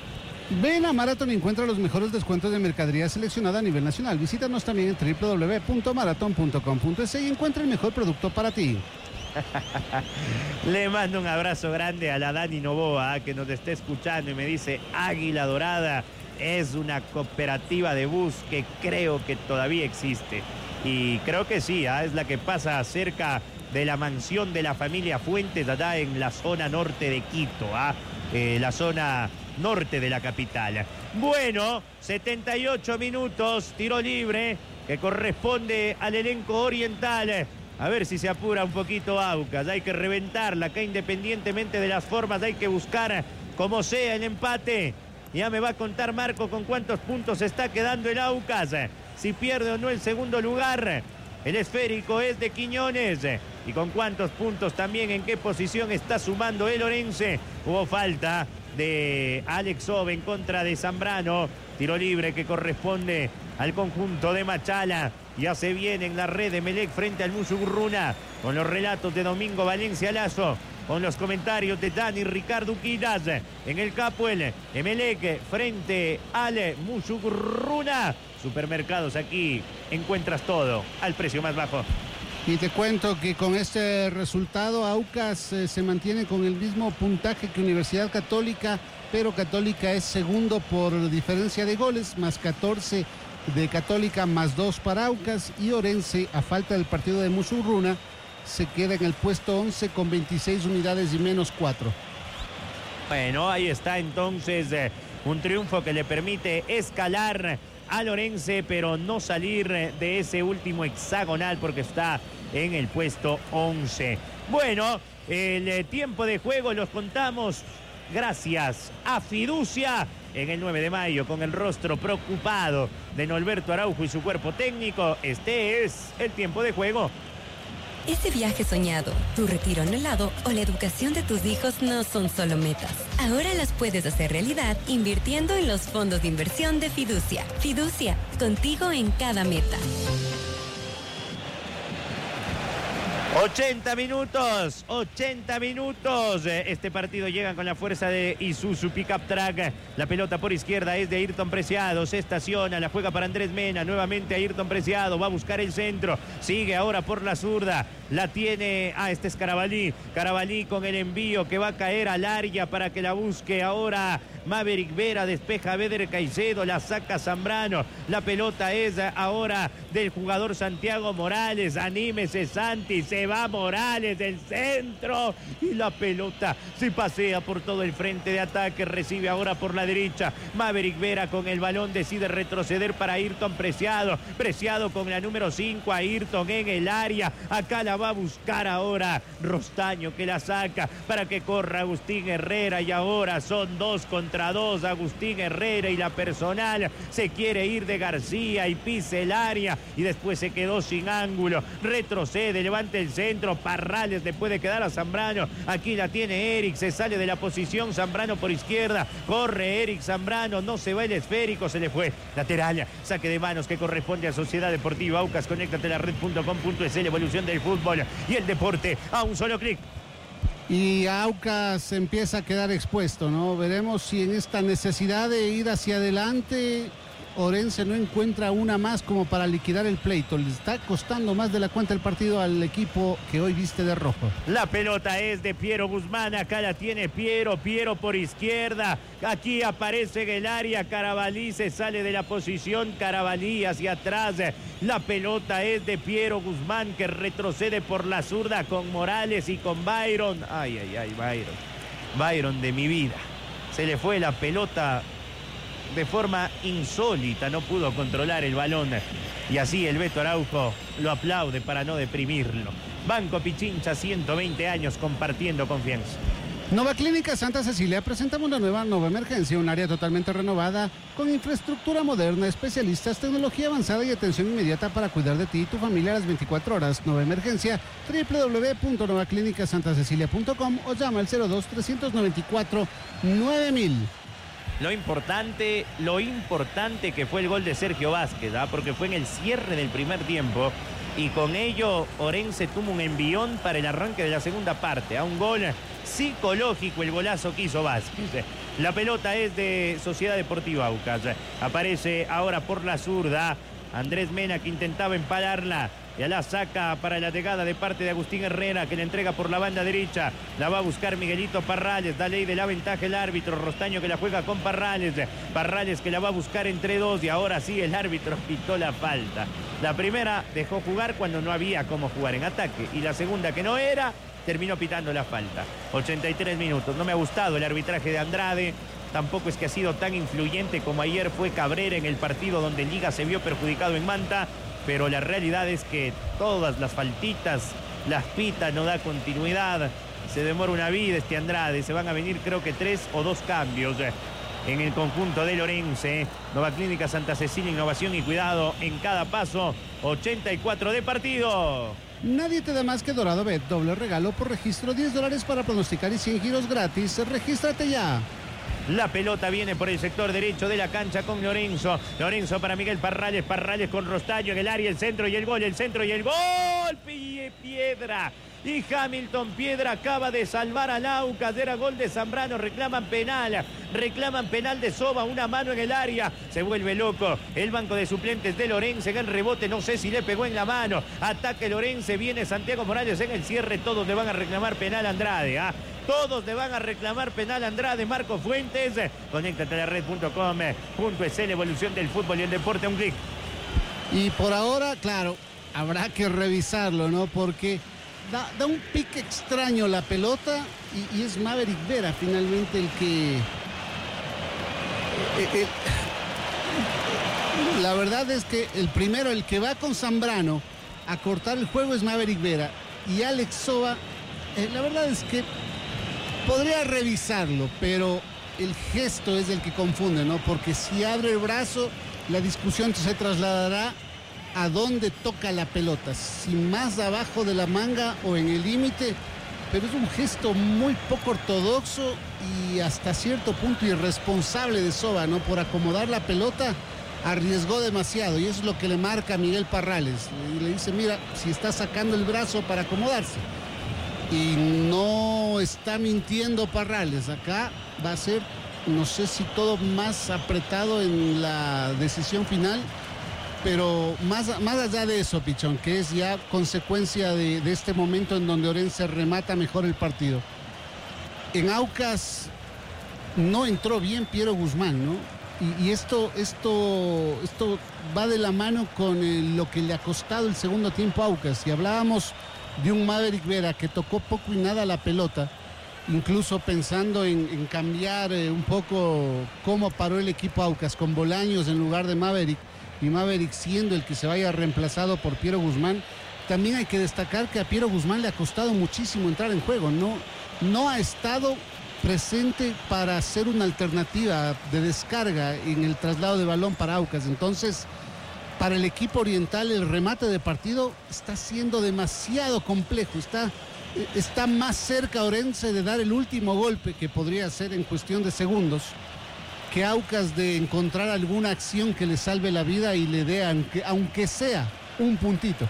[SPEAKER 2] Ven a Marathon y encuentra los mejores descuentos de mercadería seleccionada a nivel nacional. Visítanos también en doble u doble u doble u punto marathon punto com punto es y encuentra el mejor producto para ti.
[SPEAKER 1] Le mando un abrazo grande a la Dani Novoa, que nos está escuchando y me dice: Águila Dorada es una cooperativa de bus que creo que todavía existe. Y creo que sí, ¿eh? Es la que pasa cerca de la mansión de la familia Fuentes, allá en la zona norte de Quito, ¿eh? Eh, la zona norte de la capital. Bueno, setenta y ocho minutos, tiro libre que corresponde al elenco oriental. A ver si se apura un poquito Aucas. Hay que reventarla acá, independientemente de las formas. Hay que buscar como sea el empate. Ya me va a contar Marco con cuántos puntos está quedando el Aucas. Si pierde o no el segundo lugar. El esférico es de Quiñones. y con cuántos puntos también, en qué posición está sumando el Orense. Hubo falta de Alex Ove en contra de Zambrano. Tiro libre que corresponde al conjunto de Machala. Ya se viene en la red de Emelec frente al Musugruna, con los relatos de Domingo Valencia Lazo, con los comentarios de Dani Ricardo Uquidas. En el Capuel, Emelec frente al Musugruna. Supermercados, aquí encuentras todo al precio más bajo.
[SPEAKER 2] Y te cuento que con este resultado Aucas eh, se mantiene con el mismo puntaje que Universidad Católica, pero Católica es segundo por diferencia de goles, más catorce de Católica, más dos para Aucas, y Orense, a falta del partido de Musugruna, se queda en el puesto once con veintiséis unidades y menos cuatro.
[SPEAKER 1] Bueno, ahí está entonces eh, un triunfo que le permite escalar al Orense, pero no salir de ese último hexagonal porque está en el puesto once. Bueno, el eh, tiempo de juego los contamos gracias a Fiducia en el nueve de mayo, con el rostro preocupado de Norberto Araujo y su cuerpo técnico. Este es el tiempo de juego.
[SPEAKER 3] Ese viaje soñado, tu retiro anhelado o la educación de tus hijos no son solo metas. Ahora las puedes hacer realidad invirtiendo en los fondos de inversión de Fiducia. Fiducia, contigo en cada meta.
[SPEAKER 1] ochenta minutos, ochenta minutos. Este partido llega con la fuerza de Isuzu Pickup Track. La pelota por izquierda es de Ayrton Preciado. Se estaciona, la juega para Andrés Mena. Nuevamente Ayrton Preciado, va a buscar el centro. Sigue ahora por la zurda. La tiene, ah, este es Carabalí. Carabalí con el envío que va a caer al área para que la busque ahora Maverick Vera. Despeja a Beder Caicedo, la saca Zambrano. La pelota es ahora del jugador Santiago Morales. Anímese Santi, se va Morales del centro y la pelota se pasea por todo el frente de ataque. Recibe ahora por la derecha Maverick Vera con el balón, decide retroceder para Ayrton Preciado. Preciado con la número cinco, Ayrton en el área. Acá la va a buscar ahora Rostaño, que la saca para que corra Agustín Herrera, y ahora son dos contra dos. Agustín Herrera y la personal se quiere ir de García y pisa el área y después se quedó sin ángulo. Retrocede, levanta el centro. Parrales le puede quedar a Zambrano. Aquí la tiene Eric, se sale de la posición. Zambrano por izquierda, corre Eric Zambrano, no se va el esférico, se le fue lateral. Saque de manos que corresponde a Sociedad Deportiva Aucas. Conéctate a la red punto com punto es, la evolución del fútbol y el deporte a un solo clic.
[SPEAKER 2] Y Aucas empieza a quedar expuesto, ¿no? Veremos si en esta necesidad de ir hacia adelante Orense no encuentra una más como para liquidar el pleito. Le está costando más de la cuenta el partido al equipo que hoy viste de rojo.
[SPEAKER 1] La pelota es de Piero Guzmán. Acá la tiene Piero. Piero por izquierda. Aquí aparece en el área Carabalí. Se sale de la posición. Carabalí hacia atrás. La pelota es de Piero Guzmán, que retrocede por la zurda con Morales y con Byron. Ay, ay, ay, Byron. Byron de mi vida. Se le fue la pelota de forma insólita, no pudo controlar el balón y así el Beto Araujo lo aplaude para no deprimirlo. Banco Pichincha, ciento veinte años compartiendo confianza.
[SPEAKER 2] Nova Clínica Santa Cecilia, presentamos la nueva Nova Emergencia, un área totalmente renovada con infraestructura moderna, especialistas, tecnología avanzada y atención inmediata para cuidar de ti y tu familia a las veinticuatro horas. Nova Emergencia, doble u doble u doble u punto nova clínica santa cecilia punto com o llama al cero dos, tres nueve cuatro, nueve mil.
[SPEAKER 1] Lo importante, lo importante que fue el gol de Sergio Vázquez, ¿ah? Porque fue en el cierre del primer tiempo y con ello Orense tuvo un envión para el arranque de la segunda parte. A un gol psicológico el golazo que hizo Vázquez. La pelota es de Sociedad Deportiva Aucas. Aparece ahora por la zurda Andrés Mena, que intentaba empalarla. Ya la saca para la llegada de parte de Agustín Herrera, que le entrega por la banda derecha. La va a buscar Miguelito Parrales. Da ley de la ventaja el árbitro. Rostaño, que la juega con Parrales. Parrales, que la va a buscar entre dos. Y ahora sí el árbitro pitó la falta. La primera dejó jugar cuando no había cómo jugar en ataque. Y la segunda, que no era, terminó pitando la falta. ochenta y tres minutos. No me ha gustado el arbitraje de Andrade. Tampoco es que ha sido tan influyente como ayer fue Cabrera en el partido donde Liga se vio perjudicado en Manta. Pero la realidad es que todas las faltitas las pita, no da continuidad. Se demora una vida este Andrade. Se van a venir creo que tres o dos cambios. en el conjunto de Lorense. Nueva Clínica Santa Cecilia, innovación y cuidado en cada paso. ochenta y cuatro de partido.
[SPEAKER 2] Nadie te da más que Dorado Bet. Doble regalo por registro, diez dólares para pronosticar y cien giros gratis. Regístrate ya.
[SPEAKER 1] La pelota viene por el sector derecho de la cancha con Lorenzo. Lorenzo para Miguel Parrales. Parrales con Rostaño en el área, el centro y el gol. El centro y el gol. Pie Piedra. Y Hamilton Piedra acaba de salvar al Aucas. Era gol de Zambrano. Reclaman penal. Reclaman penal de Soba. Una mano en el área. Se vuelve loco el banco de suplentes de Lorense. En el rebote no sé si le pegó en la mano. Ataque Lorense. Viene Santiago Morales en el cierre. Todos le van a reclamar penal a Andrade. ¿ah? Todos le van a reclamar penal a Andrade. Marco Fuentes. Conéctate a la red punto com punto es la evolución del fútbol y el deporte a un clic.
[SPEAKER 2] Y por ahora, claro, habrá que revisarlo, ¿no? Porque da, da un pique extraño la pelota y, y es Maverick Vera finalmente el que... Eh, eh, la verdad es que el primero, el que va con Zambrano a cortar el juego es Maverick Vera. Y Alex Soba, eh, la verdad es que podría revisarlo, pero el gesto es el que confunde, ¿no? Porque si abre el brazo, la discusión se trasladará a dónde toca la pelota, si más abajo de la manga o en el límite, pero es un gesto muy poco ortodoxo y hasta cierto punto irresponsable de Soba, ¿no? Por acomodar la pelota, arriesgó demasiado y eso es lo que le marca a Miguel Parrales. Y le dice, mira, si está sacando el brazo para acomodarse. Y no está mintiendo Parrales, acá va a ser, no sé si todo más apretado en la decisión final, pero más, más allá de eso, Pichón, que es ya consecuencia de, de este momento en donde Orense remata mejor el partido. En Aucas no entró bien Piero Guzmán, ¿no? Y, y esto, esto, esto va de la mano con el, lo que le ha costado el segundo tiempo a Aucas. Y hablábamos de un Maverick Vera que tocó poco y nada la pelota, incluso pensando en, en cambiar eh, un poco cómo paró el equipo Aucas, con Bolaños en lugar de Maverick, y Maverick siendo el que se vaya reemplazado por Piero Guzmán. También hay que destacar que a Piero Guzmán le ha costado muchísimo entrar en juego, no, no ha estado presente para hacer una alternativa de descarga en el traslado de balón para Aucas. Entonces, para el equipo oriental el remate de partido está siendo demasiado complejo, está, está más cerca Orense de dar el último golpe, que podría ser en cuestión de segundos, que Aucas de encontrar alguna acción que le salve la vida y le dé, aunque, aunque sea un puntito.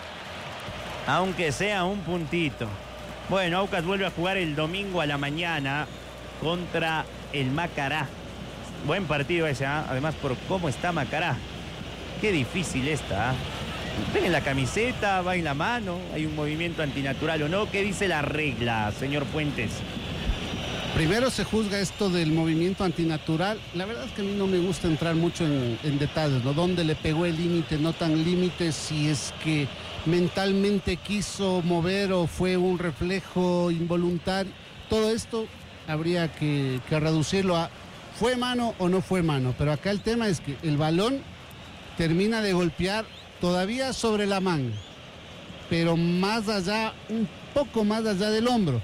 [SPEAKER 1] Aunque sea un puntito. Bueno, Aucas vuelve a jugar el domingo a la mañana contra el Macará. Buen partido ese, ¿eh? Además por cómo está Macará. Qué difícil está. Ven en la camiseta, va en la mano, hay un movimiento antinatural o no. ¿Qué dice la regla, señor Fuentes?
[SPEAKER 2] Primero se juzga esto del movimiento antinatural. La verdad es que a mí no me gusta entrar mucho en, en detalles, ¿no? ¿Dónde le pegó el límite, no tan límite? Si es que mentalmente quiso mover o fue un reflejo involuntario. Todo esto habría que, que reducirlo a ¿fue mano o no fue mano? Pero acá el tema es que el balón termina de golpear todavía sobre la manga, pero más allá, un poco más allá del hombro.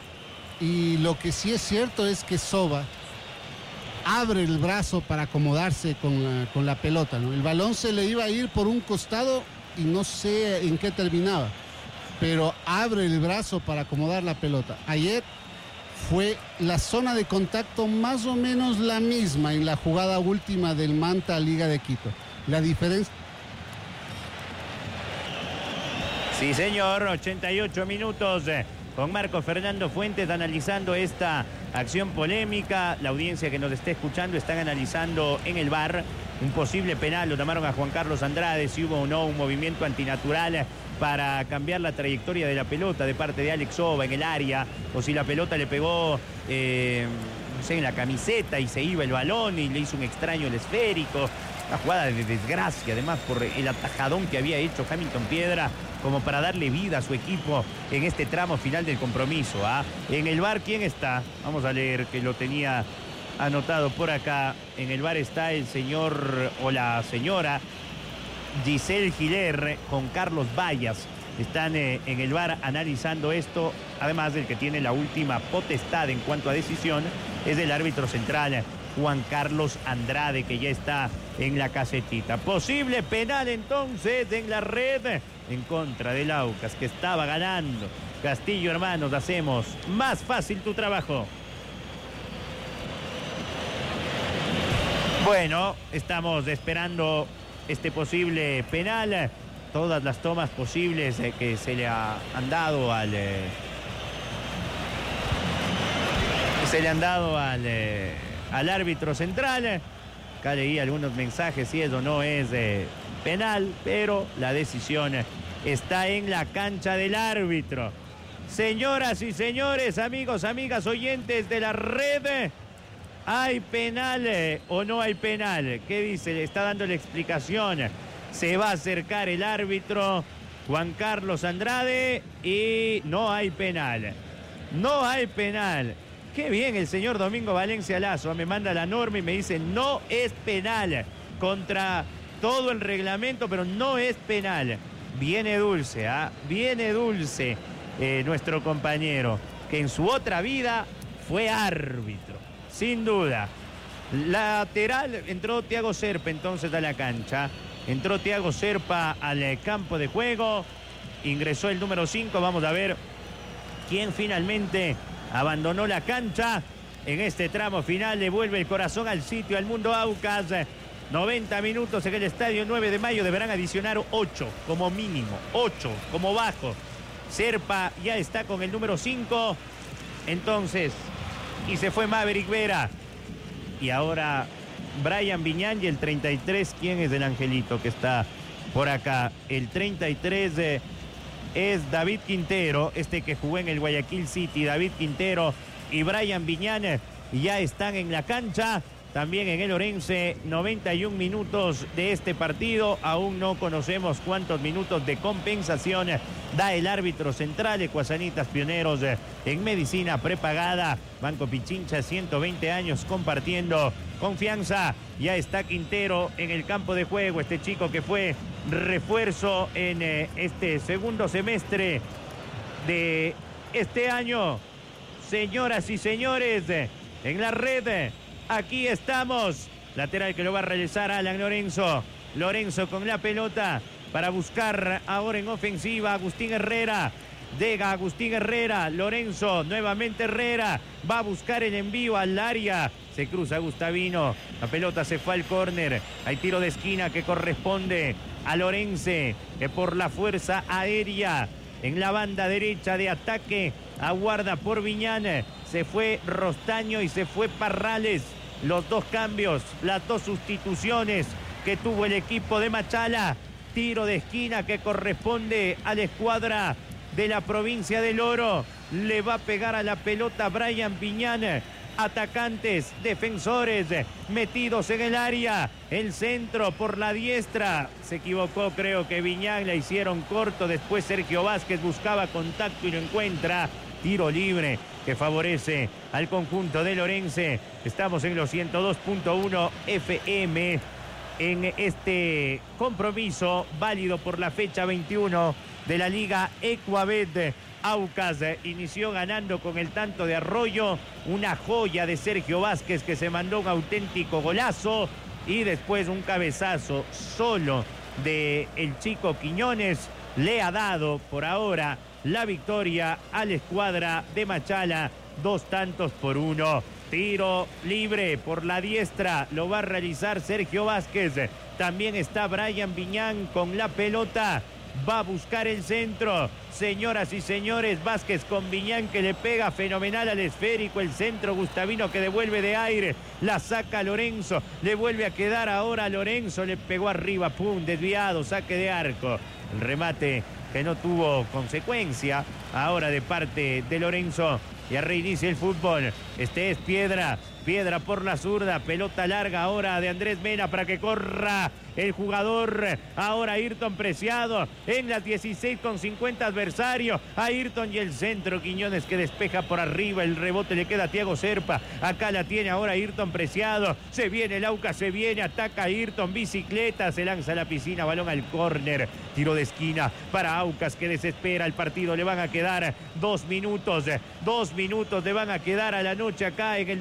[SPEAKER 2] Y lo que sí es cierto es que Soba abre el brazo para acomodarse con la, con la pelota, ¿no? El balón se le iba a ir por un costado y no sé en qué terminaba, pero abre el brazo para acomodar la pelota. Ayer fue la zona de contacto más o menos la misma en la jugada última del Manta Liga de Quito. La diferencia...
[SPEAKER 1] Sí, señor, ochenta y ocho minutos eh, con Marco Fernando Fuentes analizando esta acción polémica. La audiencia que nos esté escuchando están analizando en el V A R un posible penal. Lo llamaron a Juan Carlos Andrade, si hubo o no un movimiento antinatural para cambiar la trayectoria de la pelota de parte de Alex Soba en el área, o si la pelota le pegó eh, no sé, en la camiseta y se iba el balón y le hizo un extraño el esférico. Una jugada de desgracia, además por el atajadón que había hecho Hamilton Piedra, como para darle vida a su equipo en este tramo final del compromiso. ¿ah? En el V A R, ¿quién está? Vamos a leer, que lo tenía anotado por acá. En el V A R está el señor o la señora Giselle Giler con Carlos Vallas. Están eh, en el V A R analizando esto. Además, el que tiene la última potestad en cuanto a decisión es el árbitro central Juan Carlos Andrade, que ya está en la casetita. Posible penal entonces en la red en contra del Aucas, que estaba ganando. Castillo, hermanos, hacemos más fácil tu trabajo. Bueno, estamos esperando este posible penal. Todas las tomas posibles eh, que se le ha, han dado al... Eh, se le han dado al, eh, al árbitro central. Acá leí algunos mensajes si eso no es eh, penal, pero la decisión está en la cancha del árbitro. Señoras y señores, amigos, amigas, oyentes de la red, ¿hay penal eh, o no hay penal? ¿Qué dice? Le está dando la explicación. Se va a acercar el árbitro Juan Carlos Andrade y no hay penal. No hay penal. Qué bien el señor Domingo Valencia Lazo. Me manda la norma y me dice no es penal. Contra todo el reglamento, pero no es penal. Viene dulce, ¿ah? Viene dulce eh, nuestro compañero, que en su otra vida fue árbitro. Sin duda. Lateral, entró Thiago Serpa entonces a la cancha. Entró Thiago Serpa al campo de juego. Ingresó el número cinco. Vamos a ver quién finalmente abandonó la cancha. En este tramo final le vuelve el corazón al sitio, al Mundo Aucas. noventa minutos en el estadio nueve de mayo. Deberán adicionar ocho como mínimo. ocho como bajo. Serpa ya está con el número cinco. Entonces, y se fue Maverick Vera. Y ahora Brian Viñán y el treinta y tres, ¿quién es el angelito que está por acá? El treinta y tres eh, es David Quintero, este que jugó en el Guayaquil City. David Quintero y Brian Viñán ya están en la cancha. También en el Orense, noventa y un minutos de este partido. Aún no conocemos cuántos minutos de compensación da el árbitro central. Ecuasanitas pioneros en medicina prepagada. Banco Pichincha, ciento veinte años compartiendo confianza. Ya está Quintero en el campo de juego. Este chico que fue refuerzo en eh, este segundo semestre de este año. Señoras y señores, en la red... Aquí estamos. Lateral que lo va a realizar Alan Lorenzo. Lorenzo con la pelota para buscar ahora en ofensiva Agustín Herrera. Llega Agustín Herrera. Lorenzo, nuevamente Herrera. Va a buscar el envío al área. Se cruza Gustavino. La pelota se fue al córner. Hay tiro de esquina que corresponde a Lorense, que por la fuerza aérea en la banda derecha de ataque aguarda por Viñán. Se fue Rostaño y se fue Parrales. Los dos cambios, las dos sustituciones que tuvo el equipo de Machala. Tiro de esquina que corresponde a la escuadra de la provincia del Oro. Le va a pegar a la pelota Brian Viñán. Atacantes, defensores metidos en el área. El centro por la diestra. Se equivocó, creo que Viñán, la hicieron corto. Después Sergio Vázquez buscaba contacto y lo encuentra. Tiro libre que favorece al conjunto de Lorense. Estamos en los ciento dos punto uno F M en este compromiso válido por la fecha veintiuno de la Liga Ecuabet. Aucas inició ganando con el tanto de Arroyo, una joya de Sergio Vázquez que se mandó un auténtico golazo, y después un cabezazo solo de el chico Quiñones le ha dado por ahora la victoria a la escuadra de Machala. Dos tantos por uno. Tiro libre por la diestra. Lo va a realizar Sergio Vázquez. También está Brian Viñán con la pelota. Va a buscar el centro. Señoras y señores, Vázquez con Viñán que le pega fenomenal al esférico. El centro, Gustavino que devuelve de aire. La saca Lorenzo. Le vuelve a quedar ahora a Lorenzo. Le pegó arriba. Pum, desviado. Saque de arco. El remate que no tuvo consecuencia ahora de parte de Lorenzo. Y reinicia el fútbol. Este es Piedra. Piedra por la zurda. Pelota larga ahora de Andrés Mena para que corra el jugador. Ahora Ayrton Preciado en las dieciséis con cincuenta adversario. Ayrton y el centro. Quiñones que despeja por arriba. El rebote le queda a Thiago Serpa. Acá la tiene ahora Ayrton Preciado. Se viene el Aucas, se viene. Ataca Ayrton. Bicicleta. Se lanza a la piscina. Balón al córner. Tiro de esquina para Aucas que desespera el partido. Le van a quedar dos minutos. Dos minutos le van a quedar a la noche acá en el nueve de mayo.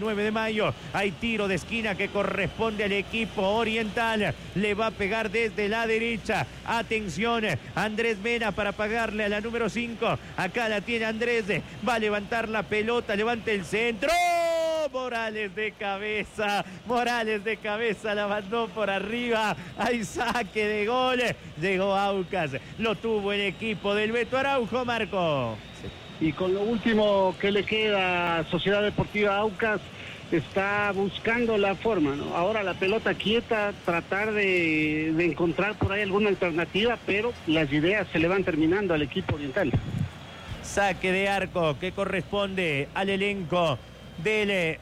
[SPEAKER 1] Mayo. Hay tiro de esquina que corresponde al equipo oriental. Le va a pegar desde la derecha. Atención, Andrés Mena para pagarle a la número cinco. Acá la tiene Andrés. Va a levantar la pelota, levanta el centro. Morales de cabeza. Morales de cabeza la mandó por arriba. Hay saque de gol. Llegó Aucas. Lo tuvo el equipo del Beto Araujo, Marco.
[SPEAKER 5] Y con lo último que le queda a Sociedad Deportiva Aucas, está buscando la forma, ¿no? Ahora la pelota quieta, tratar de, de encontrar por ahí alguna alternativa, pero las ideas se le van terminando al equipo oriental.
[SPEAKER 1] Saque de arco que corresponde al elenco del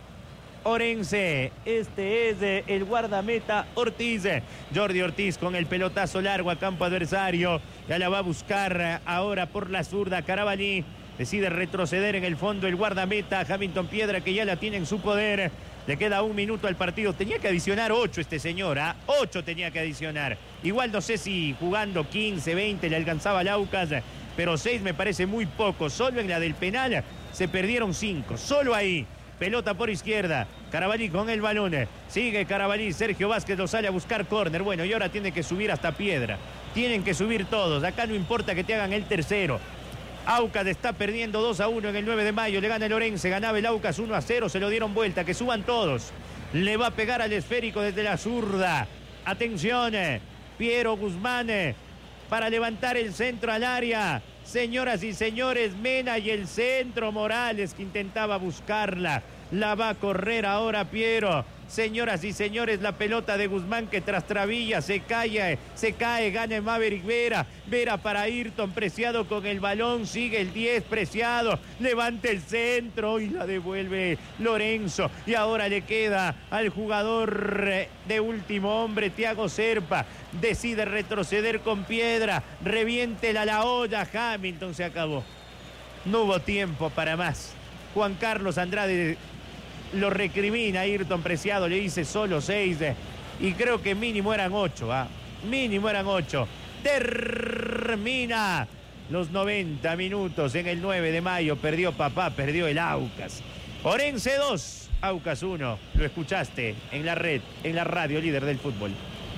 [SPEAKER 1] Orense. Este es el guardameta Ortiz. Jordi Ortiz con el pelotazo largo a campo adversario. Ya la va a buscar ahora por la zurda Carabalí. Decide retroceder en el fondo el guardameta Hamilton Piedra, que ya la tiene en su poder. Le queda un minuto al partido. Tenía que adicionar ocho este señor, ¿ah? ocho tenía que adicionar. Igual no sé si jugando quince, veinte le alcanzaba al Aucas, pero seis me parece muy poco. Solo en la del penal se perdieron cinco. Solo ahí. Pelota por izquierda. Carabalí con el balón. Sigue Carabalí. Sergio Vázquez lo sale a buscar córner. Bueno, y ahora tiene que subir hasta Piedra. Tienen que subir todos. Acá no importa que te hagan el tercero. Aucas está perdiendo dos a uno en el nueve de mayo. Le gana el Orense. Ganaba el Aucas uno a cero. Se lo dieron vuelta. Que suban todos. Le va a pegar al esférico desde la zurda. Atención. Piero Guzmán para levantar el centro al área. Señoras y señores, Mena y el centro. Morales que intentaba buscarla. La va a correr ahora Piero. Señoras y señores, la pelota de Guzmán que tras trabilla se cae, se cae, gana Maverick Vera. Vera para Ayrton, Preciado con el balón, sigue el diez, Preciado, levanta el centro y la devuelve Lorenzo. Y ahora le queda al jugador de último hombre, Thiago Serpa. Decide retroceder con Piedra, reviéntela la olla, Hamilton, se acabó. No hubo tiempo para más. Juan Carlos Andrade lo recrimina, Ayrton Preciado le dice solo seis, y creo que mínimo eran ocho, ¿ah? Mínimo eran ocho. Termina los noventa minutos en el nueve de mayo, perdió papá, perdió el Aucas. Orense dos, Aucas uno, lo escuchaste en la red, en la radio líder del fútbol.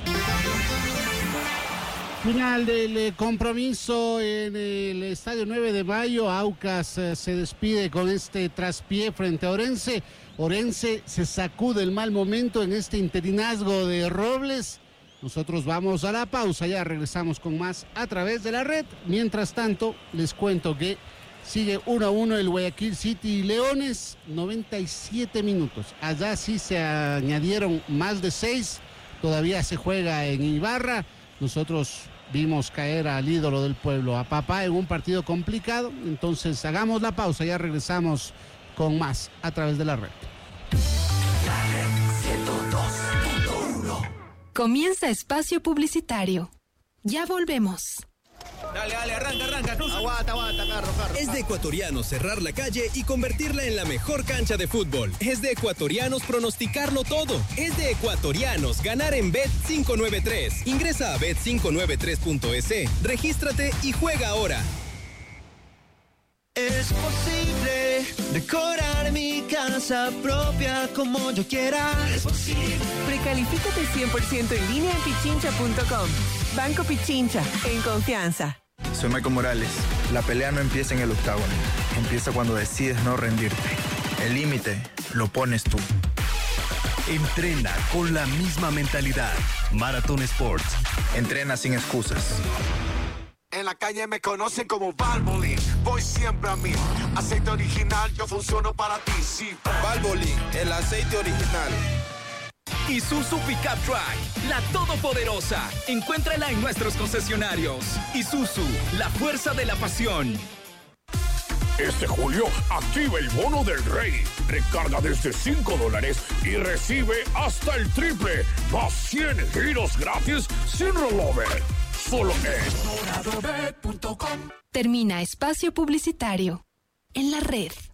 [SPEAKER 2] Final del eh, compromiso en el estadio nueve de mayo. Aucas eh, se despide con este traspié frente a Orense. Orense se sacude el mal momento en este interinazgo de Robles. Nosotros vamos a la pausa, ya regresamos con más a través de la red. Mientras tanto, les cuento que sigue uno a uno el Guayaquil City y Leones, noventa y siete minutos. Allá sí se añadieron más de seis, todavía se juega en Ibarra. Nosotros vimos caer al ídolo del pueblo, a papá, en un partido complicado. Entonces hagamos la pausa, ya regresamos con más a través de la red.
[SPEAKER 6] Comienza espacio publicitario. Ya volvemos.
[SPEAKER 7] Dale, dale, arranca, arranca, cruza.
[SPEAKER 8] Aguanta, aguanta, carro, carro.
[SPEAKER 7] Es de ecuatorianos cerrar la calle y convertirla en la mejor cancha de fútbol. Es de ecuatorianos pronosticarlo todo. Es de ecuatorianos ganar en Bet cinco nueve tres. Ingresa a bet cinco nueve tres punto es, regístrate y juega ahora.
[SPEAKER 9] Es posible decorar mi casa propia como yo quiera. Es posible.
[SPEAKER 10] Precalifícate cien por ciento en línea en pichincha punto com. Banco Pichincha, en confianza.
[SPEAKER 11] Soy Michael Morales. La pelea no empieza en el octágono. Empieza cuando decides no rendirte. El límite lo pones tú.
[SPEAKER 12] Entrena con la misma mentalidad. Marathon Sports.
[SPEAKER 11] Entrena sin excusas.
[SPEAKER 13] En la calle me conocen como Valvoline. Voy siempre a mí. Aceite original, yo funciono para ti. Sí.
[SPEAKER 14] Valvoline, el aceite original.
[SPEAKER 15] Isuzu Pickup Truck, la todopoderosa. Encuéntrala en nuestros concesionarios. Isuzu, la fuerza de la pasión.
[SPEAKER 16] Este julio, activa el bono del rey. Recarga desde cinco dólares y recibe hasta el triple. Más cien giros gratis sin rollover. Solo en
[SPEAKER 6] Termina espacio publicitario en la red.